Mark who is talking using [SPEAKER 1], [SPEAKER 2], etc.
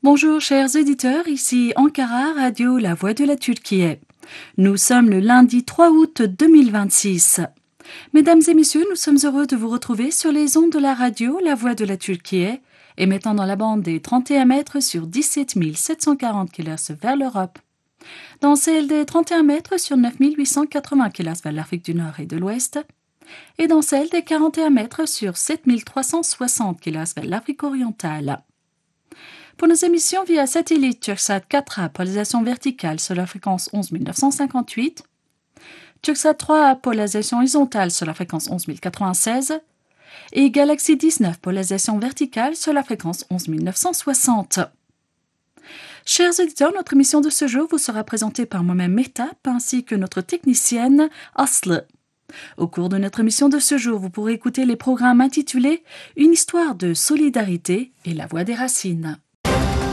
[SPEAKER 1] Bonjour chers auditeurs, ici Ankara Radio, la voix de la Turquie. Nous sommes le lundi 3 août 2026. Mesdames et messieurs, nous sommes heureux de vous retrouver sur les ondes de la radio, la voix de la Turquie, émettant dans la bande des 31 mètres sur 17 740 kHz vers l'Europe, dans celle des 31 mètres sur 9 880 kHz vers l'Afrique du Nord et de l'Ouest, et dans celle des 41 mètres sur 7 360 kHz vers l'Afrique orientale. Pour nos émissions via satellite Turksat 4A, polarisation verticale sur la fréquence 11 958, Turksat 3A, polarisation horizontale sur la fréquence 11 096 et Galaxy 19, polarisation verticale sur la fréquence 11 960. Chers auditeurs, notre émission de ce jour vous sera présentée par moi-même Mehtap ainsi que notre technicienne Aslı. Au cours de notre émission de ce jour, vous pourrez écouter les programmes intitulés « Une histoire de solidarité et la voix des racines ».